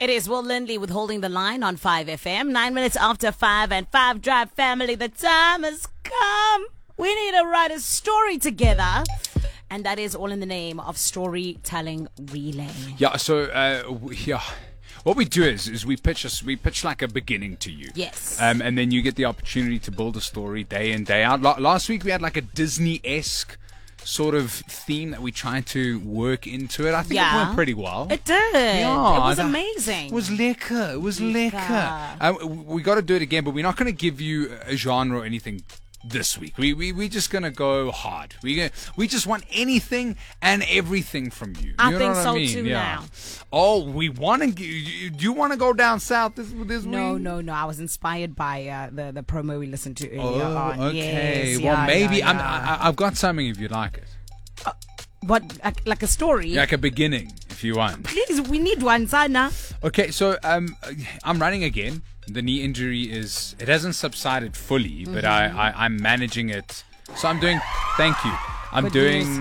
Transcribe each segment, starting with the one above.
It is Will Lindley with Holding the Line on 5FM. 9 minutes after 5 and 5 Drive family. The time has come. We need to write a story together. And that is all in the name of Storytelling Relay. Yeah, so, what we do is we pitch like a beginning to you. Yes. And then you get the opportunity to build a story day in, day out. Last week we had like a Disney-esque sort of theme that we tried to work into it. I think it went pretty well. It did. Yeah, it was amazing. It was lekker. It was lekker. We got to do it again, but we're not going to give you a genre or anything this week. We just going to go hard. We just want anything and everything from you. I know think what so I mean? too Yeah. now. Oh, we want to. Do you want to go down south this week? No. I was inspired by the promo we listened to earlier on. Okay. Yes, Well, maybe yeah. I've got something if you like it. What, like a story? Like a beginning, if you want. Please, we need one, Sana. Okay, so I'm running again. The knee injury it hasn't subsided fully, but I'm managing it. So I'm doing. Thank you. I'm doing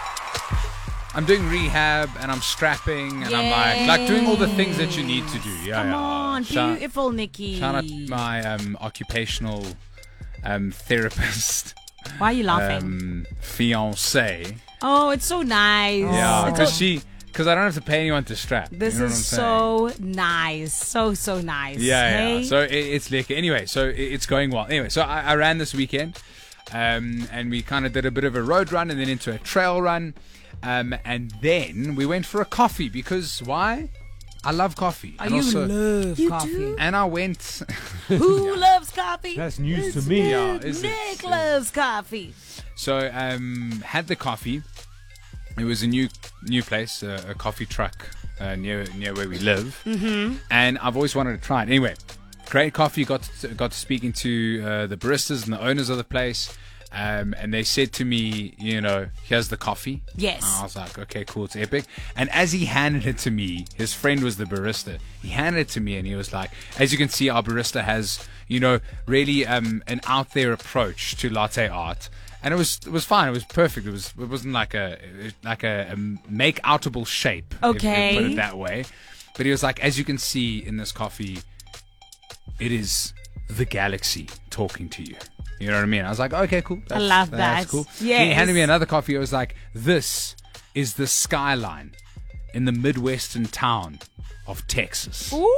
rehab and I'm strapping and I'm like doing all the things that you need to do. Yeah, Come on, Shout beautiful Nikki. out my occupational therapist. Why are you laughing? Fiance. Oh, it's so nice. Yeah, It's because I don't have to pay anyone to strap. This you know is what I'm saying? so nice. So nice. Yeah. Hey? So it's like anyway. So it's going well. Anyway, so I ran this weekend, and we kind of did a bit of a road run and then into a trail run, and then we went for a coffee because why? I love coffee. And also, love coffee. do? and I went. Who loves coffee? That's news to me. Yeah, is it? Nick loves coffee. So had the coffee. It was a new place, a coffee truck near where we live, and I've always wanted to try it. Anyway, great coffee. Got to speaking to the baristas and the owners of the place, and they said to me, here's the coffee. Yes. And I was like, okay, cool, it's epic. And as he handed it to me, his friend was the barista. He handed it to me, and he was like, as you can see, our barista has, really an out there approach to latte art. And it was fine. It was perfect. It wasn't like a make outable shape. Okay. If you put it that way. But he was like, as you can see in this coffee, it is the galaxy talking to you. You know what I mean? I was like, okay, cool. I love That's that. cool. Yes. He handed me another coffee. It was like, this is the skyline in the midwestern town of Texas. Ooh.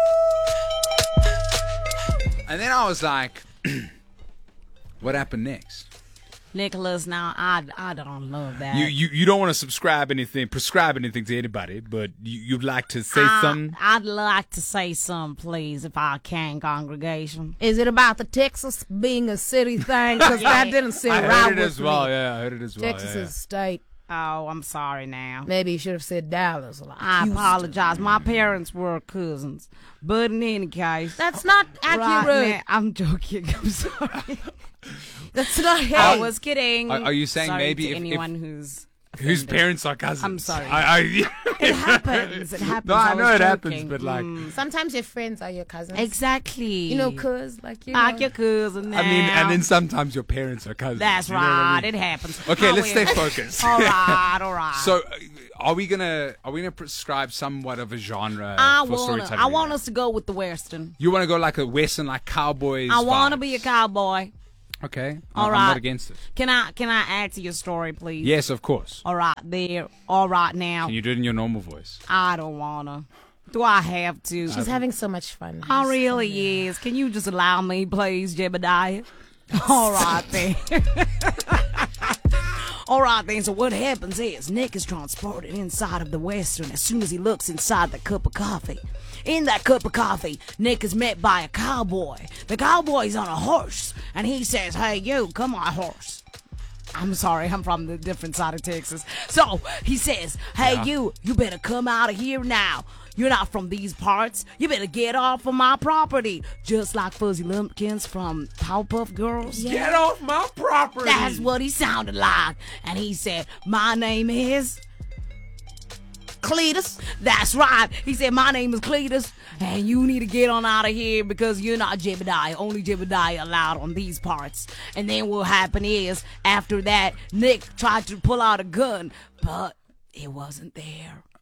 And then I was like, what happened next? Nicholas, now I don't love that. You don't want to prescribe anything to anybody, but you'd like to say something? I'd like to say something, please, if I can, congregation. Is it about the Texas being a city thing? Because that didn't sit I right heard it with as well. me. Yeah, I heard it as well. Texas yeah. is a state. Oh, I'm sorry now. Maybe you should have said Dallas. Like I Houston. apologize. My parents were cousins. But in any case. That's not right accurate. now, I'm joking. I'm sorry. That's not. Hey, I was kidding. Are you saying Sorry maybe to if anyone whose parents are cousins? I'm sorry. It happens. It happens. No, I know was it happens, joking. but like, sometimes your friends are your cousins. Exactly. You know, cuz like you. Like know. your cousin now. I mean, and then sometimes your parents are cousins. That's you know what I right. mean? It happens. Okay, Oh, let's stay well. focused. All right. So, are we gonna prescribe somewhat of a genre for storytelling? I want us to go with the Western. You want to go like a Western, like cowboys? I want to vibes? be a cowboy. Okay, All I'm right. not against it. Can I add to your story, please? Yes, of course. All right, there. All right, now. Can you do it in your normal voice? I don't wanna. Do I have to? She's having so much fun. I really is. Can you just allow me, please, Jebediah? All right, then. All right, then. So what happens is Nick is transported inside of the Western as soon as he looks inside the cup of coffee. In that cup of coffee, Nick is met by a cowboy. The cowboy's on a horse, and he says, "Hey, you, come on, horse." I'm sorry, I'm from the different side of Texas. So he says, "Hey, you better come out of here now. You're not from these parts. You better get off of my property." Just like Fuzzy Lumpkins from Powerpuff Girls. Get off my property. That's what he sounded like. And he said, "My name is Cletus." That's right. He said, "My name is Cletus, and you need to get on out of here because you're not Jebediah. Only Jebediah allowed on these parts." And then what happened is, after that, Nick tried to pull out a gun, but it wasn't there.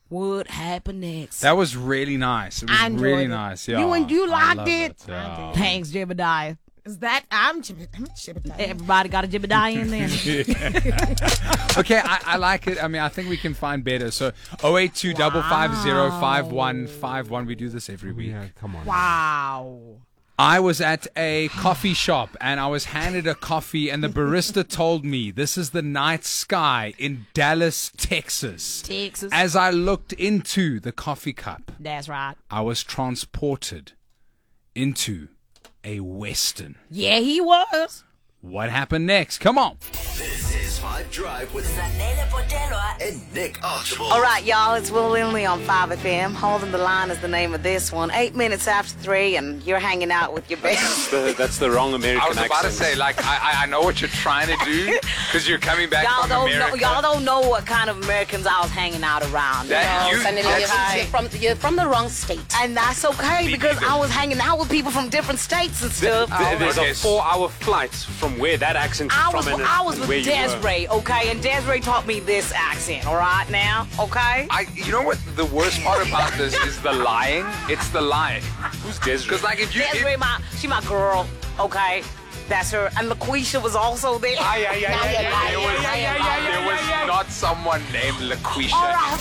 What happened next? That was really nice. It was I enjoyed really it. nice. Yeah, You I liked love it? Yeah. Thanks, Jebediah. Is that I'm Jebediah. Everybody got a Jebediah in there. Okay, I like it. I mean, I think we can find better. So 082 550 5151. We do this every week. Yeah, come on. Wow. I was at a coffee shop and I was handed a coffee, and the barista told me this is the night sky in Dallas, Texas. Texas. As I looked into the coffee cup, That's right. I was transported into a Western. Yeah, he was. What happened next? Come on. This is 5 Drive with Zanele Portello and Nick Archibald. All right, y'all, it's Will Lindley on 5FM. Holding the Line is the name of this one. 8 minutes after 3, and you're hanging out with your best. That's the wrong American I was about to accent. say, like, I know what you're trying to do because you're coming back Y'all from don't America. know. Y'all don't know what kind of Americans I was hanging out around. That- you know? you- Okay. You're from the wrong state. And that's okay because I was hanging out with people from different states and stuff. There's okay. a 4-hour flight from where that accent is I from. was and with where you were. Desiree, okay, and Desiree taught me this accent. All right, now, okay. You know what the worst part about this is the lying? It's the lying. Who's Desiree? Because, like, if you... Desiree, she my girl, okay. That's her, and LaQuisha was also there. There was not someone named LaQuisha. All right.